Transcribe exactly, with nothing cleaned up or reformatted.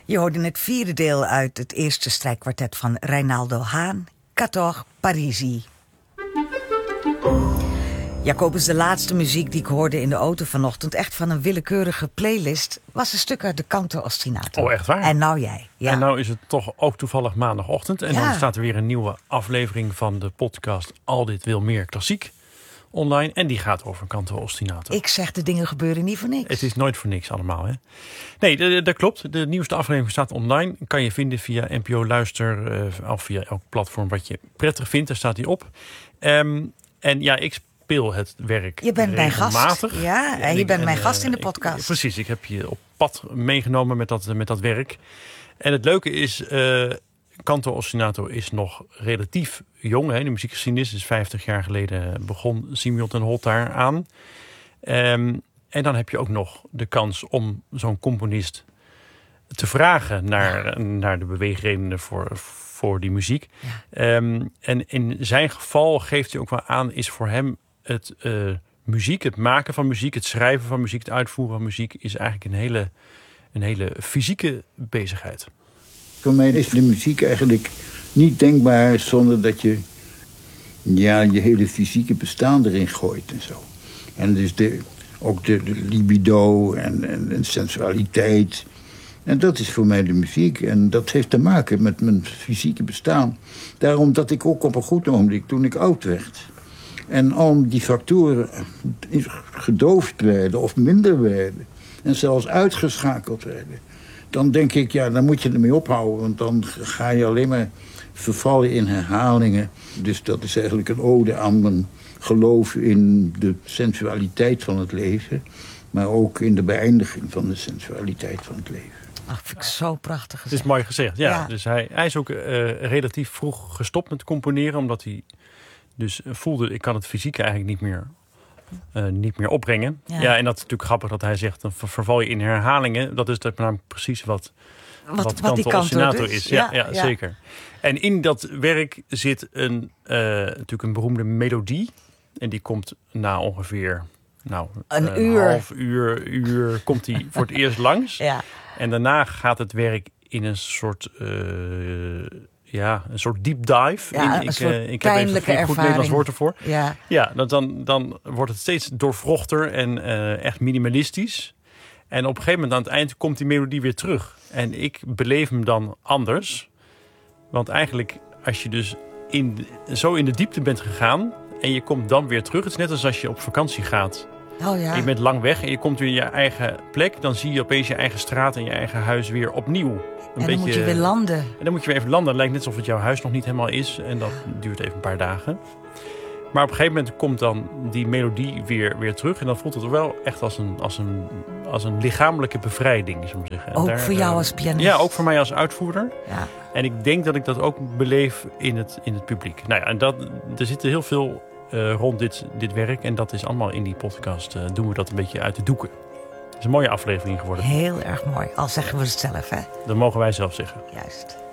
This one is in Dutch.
Je hoorde het vierde deel uit het eerste strijkkwartet van Reynaldo Haan, quatorze Parisi. Jacobus, de laatste muziek die ik hoorde in de auto vanochtend, echt van een willekeurige playlist, was een stuk uit de Canto Ostinato. Oh, echt waar? En nou jij. Ja. En nou is het toch ook toevallig maandagochtend. En ja. dan staat er weer een nieuwe aflevering van de podcast Al dit wil meer klassiek online. En die gaat over Canto Ostinato. Ik zeg, de dingen gebeuren niet voor niks. Het is nooit voor niks allemaal, hè? Nee, dat klopt. De nieuwste aflevering staat online. Kan je vinden via N P O Luister uh, of via elk platform wat je prettig vindt. Daar staat die op. Um, en ja, ik speel het werk Je bent mijn gast. Ja, en je ik, bent en, mijn gast in de ik, podcast. Ik, precies, ik heb je op pad meegenomen met dat, met dat werk. En het leuke is, uh, Canto Ostinato is nog relatief jong. Hè? De muziekgeschiedenis is vijftig jaar geleden begon Simeon ten Holt daar aan. Um, en dan heb je ook nog de kans om zo'n componist te vragen naar, ja. naar de beweegredenen voor, voor die muziek. Ja. Um, en in zijn geval geeft hij ook wel aan, is voor hem het uh, muziek, het maken van muziek, het schrijven van muziek, het uitvoeren van muziek, is eigenlijk een hele, een hele fysieke bezigheid. Voor mij is de muziek eigenlijk niet denkbaar zonder dat je ja, je hele fysieke bestaan erin gooit en zo. En dus de, ook de, de libido en, en, en sensualiteit. En dat is voor mij de muziek. En dat heeft te maken met mijn fysieke bestaan. Daarom dat ik ook op een goed ogenblik, toen ik oud werd, en al die factoren gedoofd werden of minder werden, en zelfs uitgeschakeld werden, dan denk ik, ja, dan moet je ermee ophouden. Want dan ga je alleen maar vervallen in herhalingen. Dus dat is eigenlijk een ode aan mijn geloof in de sensualiteit van het leven, maar ook in de beëindiging van de sensualiteit van het leven. Ach, vind ik zo prachtig gezegd. Het is mooi gezegd, ja. ja. Dus hij, hij is ook uh, relatief vroeg gestopt met componeren, omdat hij dus voelde, ik kan het fysieke eigenlijk niet meer, uh, niet meer opbrengen. Ja. ja, en dat is natuurlijk grappig dat hij zegt, dan verval je in herhalingen. Dat is namelijk precies wat, wat, wat, wat Canto Ostinato dus. is. Ja, ja, ja, ja, zeker. En in dat werk zit een, uh, natuurlijk een beroemde melodie. En die komt na ongeveer nou, een, een uur. half uur, uur komt die voor het eerst langs. Ja. En daarna gaat het werk in een soort, uh, ja, een soort deep dive. Ja, in, een ik, soort uh, ik heb even geen goed Nederlands woord ervoor. Ja, ja dan, dan, dan wordt het steeds doorvrochter en uh, echt minimalistisch. En op een gegeven moment aan het eind komt die melodie weer terug. En ik beleef hem dan anders. Want eigenlijk, als je dus in, zo in de diepte bent gegaan en je komt dan weer terug. Het is net als als je op vakantie gaat. Oh ja. Je bent lang weg en je komt weer in je eigen plek. Dan zie je opeens je eigen straat en je eigen huis weer opnieuw. Een en dan beetje, moet je weer landen. En dan moet je weer even landen. Het lijkt net alsof het jouw huis nog niet helemaal is. En dat duurt even een paar dagen. Maar op een gegeven moment komt dan die melodie weer, weer terug. En dan voelt het wel echt als een, als een, als een lichamelijke bevrijding, zou ik zeggen. En ook daar, voor jou als pianist? Ja, ook voor mij als uitvoerder. Ja. En ik denk dat ik dat ook beleef in het, in het publiek. Nou ja, en dat, er zitten heel veel uh, rond dit, dit werk. En dat is allemaal in die podcast. Uh, doen we dat een beetje uit de doeken. Het is een mooie aflevering geworden. Heel erg mooi. Al zeggen we het zelf, hè? Dat mogen wij zelf zeggen. Juist.